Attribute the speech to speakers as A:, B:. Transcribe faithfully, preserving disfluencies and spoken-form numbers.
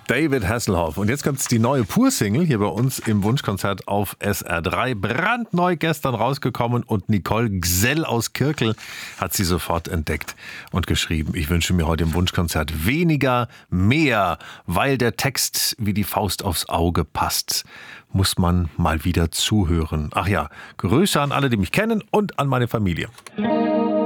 A: David Hasselhoff. Und jetzt kommt die neue Pur-Single hier bei uns im Wunschkonzert auf S R drei. Brandneu gestern rausgekommen und Nicole Gsell aus Kirkel hat sie sofort entdeckt und geschrieben: Ich wünsche mir heute im Wunschkonzert weniger, mehr, weil der Text wie die Faust aufs Auge passt. Muss man mal wieder zuhören. Ach ja, Grüße an alle, die mich kennen und an meine Familie.